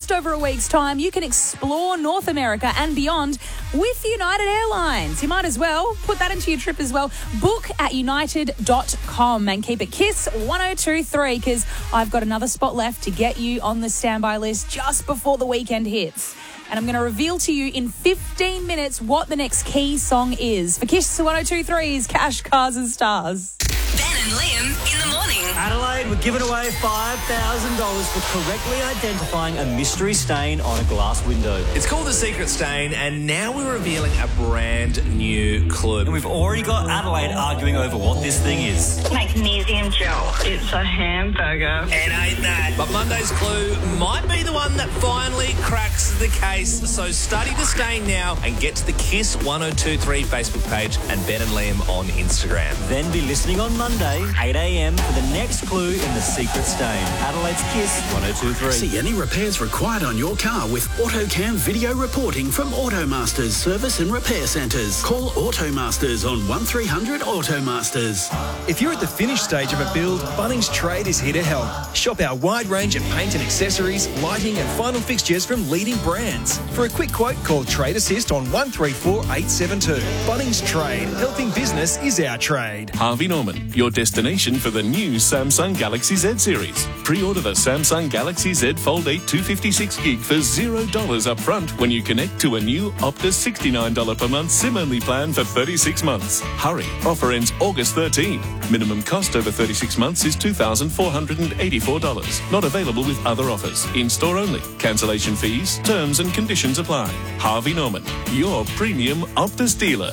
just over a week's time, you can explore North America and beyond with United Airlines. You might as well put that into your trip as well. Book at united.com and keep it KISS 1023 because I've got another spot left to get you on the standby list just before the weekend hits. And I'm going to reveal to you in 15 minutes what the next key song is. For KISS 1023's Cash, Cars and Stars. Ben and Liam in the morning. Adelaide, we're giving away $5,000 for correctly identifying a mystery stain on a glass window. It's called The Secret Stain, and now we're revealing a brand new clue. And we've already got Adelaide arguing over what this thing is. Magnesium gel. It's a hamburger. It ain't that. But Monday's clue might be the one that finally cracks the case. So study the stain now and get to the KISS 1023 Facebook page and Ben and Liam on Instagram. Then be listening on Monday, 8 a.m. for the next clue in The Secret Stain. Adelaide's KISS 1023. See any repairs required on your car with AutoCam video reporting from Automasters Service and Repair Centres. Call Automasters on 1300 Automasters. If you're at the finish stage of a build, Bunnings Trade is here to help. Shop our wide range of paint and accessories, lighting and final fixtures from leading brands. For a quick quote, call Trade Assist on 134 872. Bunnings Trade. Helping business is our trade. Harvey Norman, your destination for the new Samsung Galaxy Z series. Pre-order the Samsung Galaxy Z Fold 8 256 gig for $0 up front when you connect to a new Optus $69 per month SIM-only plan for 36 months. Hurry, offer ends August 13. Minimum cost over 36 months is $2,484. Not available with other offers. In-store only. Cancellation fees, terms and conditions apply. Harvey Norman, your premium Optus dealer.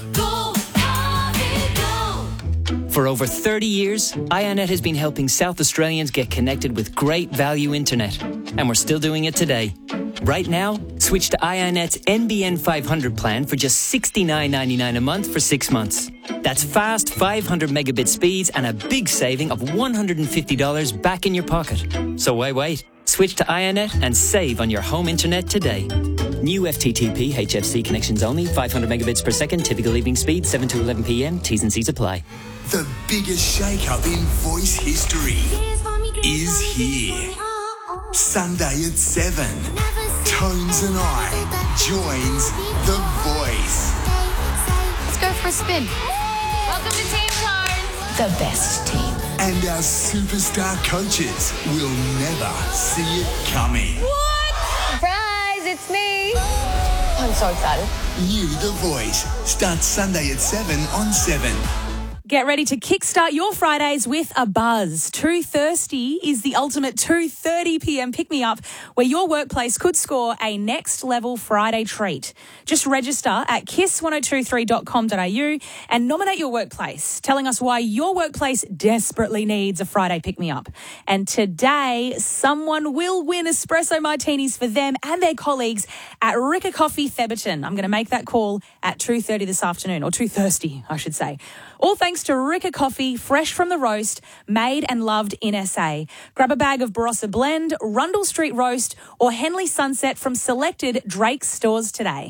For over 30 years, IONET has been helping South Australians get connected with great value internet. And we're still doing it today. Right now, switch to IONET's NBN 500 plan for just $69.99 a month for 6 months. That's fast 500 megabit speeds and a big saving of $150 back in your pocket. So why wait? Switch to IONET and save on your home internet today. New FTTP HFC connections only, 500 megabits per second, typical evening speed, 7 to 11 p.m. T's and C's apply. The biggest shake-up in voice history is here. Sunday at 7, Tones and I joins The Voice. Let's go for a spin. Welcome to Team Tones. The best team. And our superstar coaches will never see it coming. What? Surprise, it's me. I'm so excited. New The Voice starts Sunday at 7 on 7. Get ready to kickstart your Fridays with a buzz. Too Thirsty is the ultimate 2:30 p.m. pick-me-up where your workplace could score a next-level Friday treat. Just register at kiss1023.com.au and nominate your workplace, telling us why your workplace desperately needs a Friday pick-me-up. And today, someone will win espresso martinis for them and their colleagues at Ricca Coffee Theberton. I'm going to make that call at 2:30 this afternoon, or 2:30, I should say. All thanks to Ricca Coffee, fresh from the roast, made and loved in SA. Grab a bag of Barossa Blend, Rundle Street Roast, or Henley Sunset from selected Drake's stores today.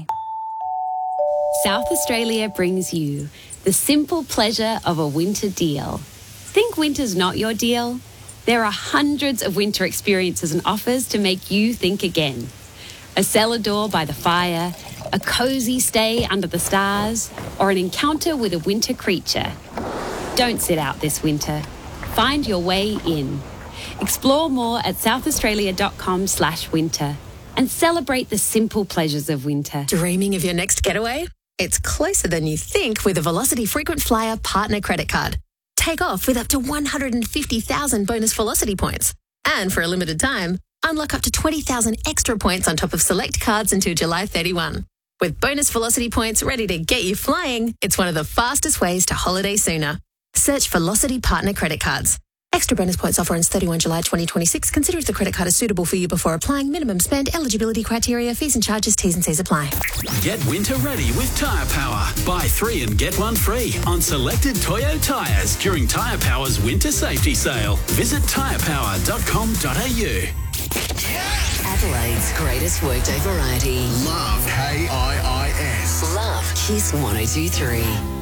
South Australia brings you the simple pleasure of a winter deal. Think winter's not your deal? There are hundreds of winter experiences and offers to make you think again. A cellar door by the fire, a cosy stay under the stars, or an encounter with a winter creature. Don't sit out this winter. Find your way in. Explore more at southaustralia.com/winter and celebrate the simple pleasures of winter. Dreaming of your next getaway? It's closer than you think with a Velocity Frequent Flyer Partner Credit Card. Take off with up to 150,000 bonus Velocity points. And for a limited time, unlock up to 20,000 extra points on top of select cards until July 31. With bonus Velocity points ready to get you flying, it's one of the fastest ways to holiday sooner. Search Velocity Partner Credit Cards. Extra bonus points offer ends 31 July 2026. Consider if the credit card is suitable for you before applying. Minimum spend, eligibility criteria, fees and charges, T's and C's apply. Get winter ready with Tyre Power. Buy 3 and get 1 free on selected Toyo tyres during Tyre Power's winter safety sale. Visit tyrepower.com.au. Adelaide's greatest workday variety. Love KIIS. Love KISS 1023.